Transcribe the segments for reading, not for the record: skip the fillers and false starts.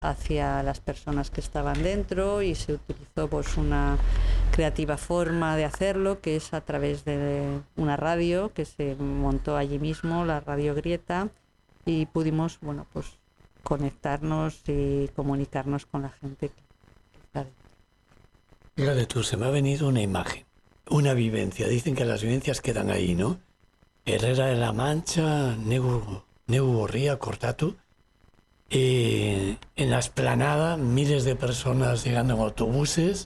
hacia las personas que estaban dentro, y se utilizó pues una creativa forma de hacerlo, que es a través de una radio que se montó allí mismo, la Radio Grieta, y pudimos, bueno, pues conectarnos y comunicarnos con la gente que está dentro. Fíjate tú, se me ha venido una imagen, una vivencia. Dicen que las vivencias quedan ahí, ¿no? Herrera de la Mancha, Negu Gorría, Cortatu. En la explanada, miles de personas llegando en autobuses.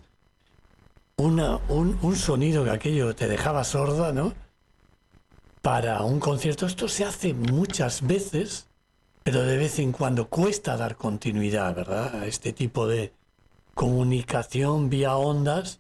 Un sonido que aquello te dejaba sorda, ¿no? Para un concierto. Esto se hace muchas veces, pero de vez en cuando cuesta dar continuidad, ¿verdad? A este tipo de comunicación vía ondas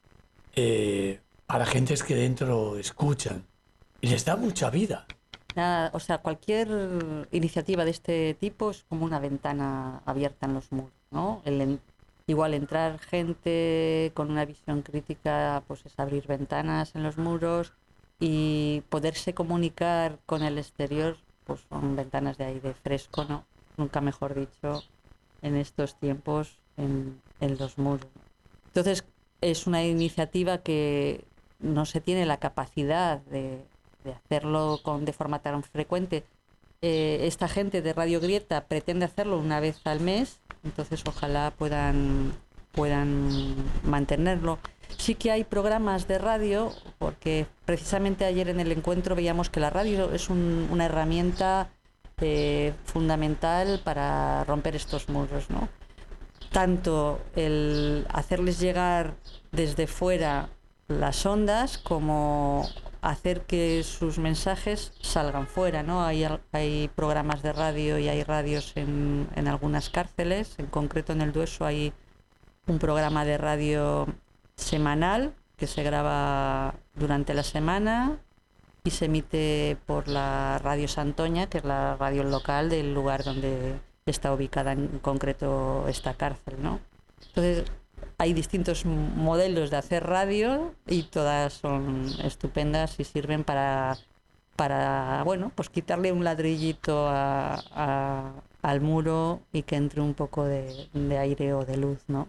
para gentes que dentro escuchan. Y les da mucha vida. O sea, cualquier iniciativa de este tipo es como una ventana abierta en los muros, ¿no? Igual entrar gente con una visión crítica, pues es abrir ventanas en los muros, y poderse comunicar con el exterior, pues son ventanas de aire fresco, ¿no? Nunca mejor dicho, en estos tiempos, en los muros. Entonces, es una iniciativa que no se tiene la capacidad de hacerlo de forma tan frecuente. Esta gente de Radio Grieta pretende hacerlo una vez al mes, entonces ojalá puedan mantenerlo. Sí que hay programas de radio, porque precisamente ayer en el encuentro veíamos que la radio es una herramienta fundamental para romper estos muros, ¿no? Tanto el hacerles llegar desde fuera las ondas, como hacer que sus mensajes salgan fuera, ¿no? Hay programas de radio y hay radios en algunas cárceles. En concreto, en el Dueso hay un programa de radio semanal que se graba durante la semana y se emite por la Radio Santoña, que es la radio local del lugar donde está ubicada en concreto esta cárcel, ¿no? Entonces, hay distintos modelos de hacer radio y todas son estupendas y sirven para bueno, pues quitarle un ladrillito al muro y que entre un poco de aire o de luz, ¿no?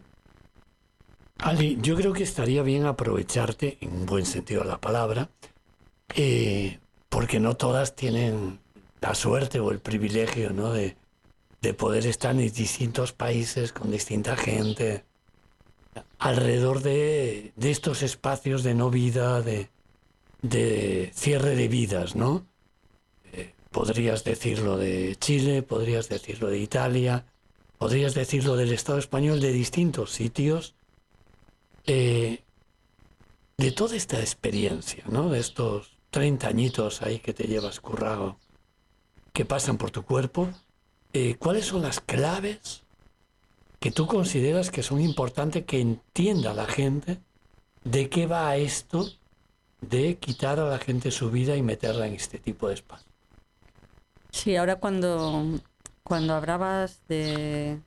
Ali, yo creo que estaría bien aprovecharte, en un buen sentido de la palabra, porque no todas tienen la suerte o el privilegio, ¿no?, de poder estar en distintos países con distinta gente, alrededor de estos espacios de no vida, de cierre de vidas, ¿no? Podrías decirlo de Chile, podrías decirlo de Italia, podrías decirlo del Estado español, de distintos sitios, de toda esta experiencia, ¿no? De estos 30 añitos ahí que te llevas currado, que pasan por tu cuerpo. ¿Cuáles son las claves que tú consideras que son importantes que entienda la gente de qué va esto de quitar a la gente su vida y meterla en este tipo de espacio? Sí, ahora cuando hablabas de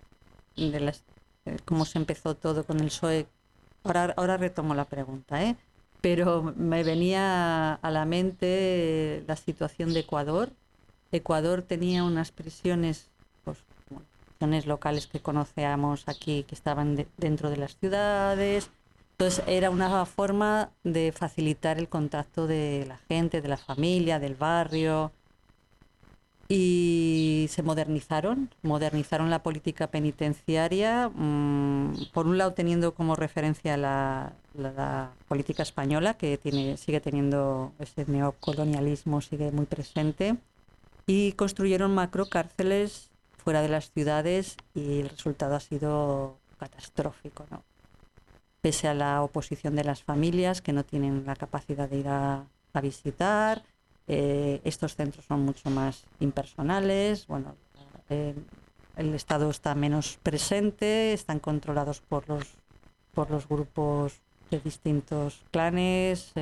cómo se empezó todo con el PSOE, ahora retomo la pregunta, ¿eh? Pero me venía a la mente la situación de Ecuador. Ecuador tenía unas prisiones, pues, bueno, prisiones locales que conocíamos aquí, que estaban dentro de las ciudades. Entonces era una forma de facilitar el contacto de la gente, de la familia, del barrio. Y se modernizaron la política penitenciaria, por un lado teniendo como referencia la política española, que sigue teniendo ese neocolonialismo, sigue muy presente, y construyeron macrocárceles fuera de las ciudades y el resultado ha sido catastrófico, ¿no? Pese a la oposición de las familias que no tienen la capacidad de ir a visitar. Estos centros son mucho más impersonales, bueno, el Estado está menos presente, están controlados por los grupos de distintos clanes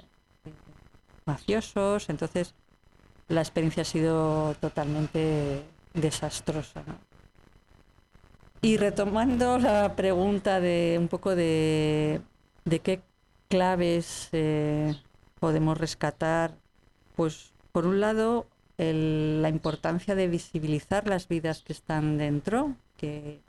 mafiosos, entonces la experiencia ha sido totalmente desastrosa, ¿no? Y retomando la pregunta de un poco de qué claves podemos rescatar, pues por un lado la importancia de visibilizar las vidas que están dentro, que